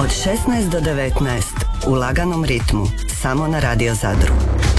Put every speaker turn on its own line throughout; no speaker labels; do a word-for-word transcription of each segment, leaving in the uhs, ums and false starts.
Od šesnaest do devetnaest u laganom ritmu, samo na Radio Zadru.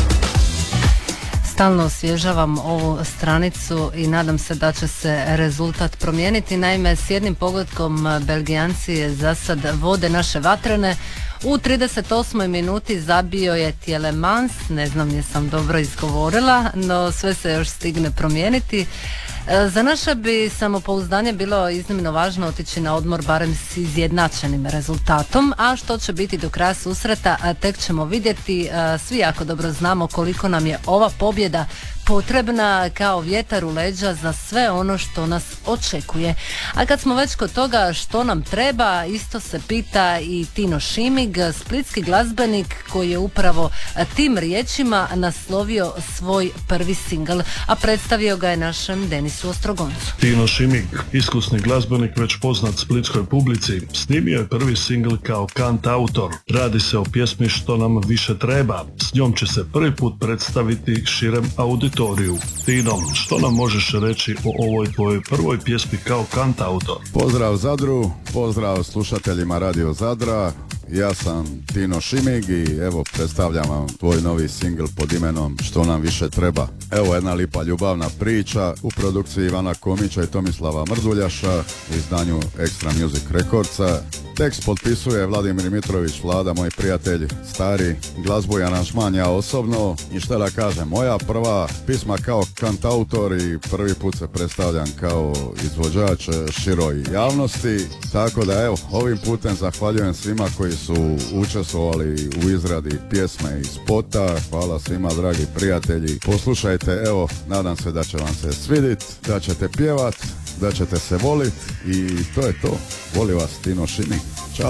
Stalno osvježavam ovu stranicu i nadam se da će se rezultat promijeniti. Naime, s jednim pogodkom Belgijanci za sad vode naše vatrene. U trideset osmoj minuti zabio je Tielemans, ne znam jesam dobro izgovorila, no sve se još stigne promijeniti. Za naše bi samopouzdanje bilo iznimno važno otići na odmor barem s izjednačenim rezultatom, a što će biti do kraja susreta tek ćemo vidjeti. Svi jako dobro znamo koliko nam je ova pobjeda potrebna kao vjetar u leđa za sve ono što nas očekuje. A kad smo već kod toga što nam treba, isto se pita i Tino Šimig, splitski glazbenik koji je upravo tim riječima naslovio svoj prvi singl, a predstavio ga je našem Denisu Ostrogoncu.
Tino Šimig, iskusni glazbenik već poznat splitskoj publici, snimio je prvi singl kao kantautor. Radi se o pjesmi Što nam više treba. S njom će se prvi put predstaviti širem auditoriju. Tino, što nam možeš reći o ovoj tvojoj prvoj pjesmi kao kantautor?
Pozdrav Zadru, pozdrav slušateljima Radio Zadra. Ja sam Tino Šimig i evo predstavljam vam tvoj novi singl pod imenom Što nam više treba. Evo jedna lipa ljubavna priča u produkciji Ivana Komića i Tomislava Mrduljaša, izdanju Extra Music Recordsa. Tekst potpisuje Vladimir Mitrović Vlada, moj prijatelj, stari, glazbu i aranžman ja osobno. I šta da kažem, moja prva pisma kao kantautor i prvi put se predstavljam kao izvođač široj javnosti. Tako da evo, ovim putem zahvaljujem svima koji su učestvovali u izradi pjesme i spota. Hvala svima dragi prijatelji. Poslušajte, evo, nadam se da će vam se svidit, da ćete pjevat, da ćete se volit i to je to. Voli vas Tino Šimig. Ćao.